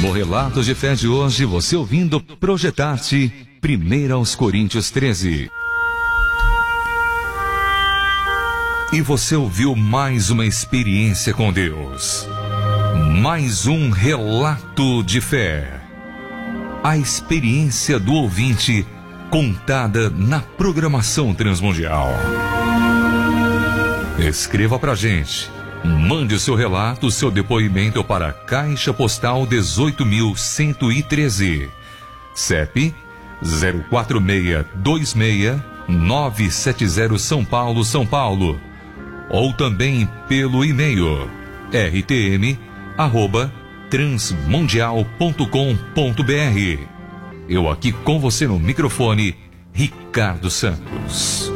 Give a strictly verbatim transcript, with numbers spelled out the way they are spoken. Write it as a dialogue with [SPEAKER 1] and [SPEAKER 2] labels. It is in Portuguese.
[SPEAKER 1] No Relatos de Fé de hoje, você ouvindo Projetar-te, primeiro aos Coríntios treze. E você ouviu mais uma experiência com Deus. Mais um relato de fé. A experiência do ouvinte contada na programação Transmundial. Escreva pra gente. Mande o seu relato, o seu depoimento para a Caixa Postal dezoito mil cento e treze. C E P zero quatro seis dois seis nove sete zero São Paulo, São Paulo. Ou também pelo e-mail r t m arroba transmundial ponto com ponto b r. Eu aqui com você no microfone, Ricardo Santos.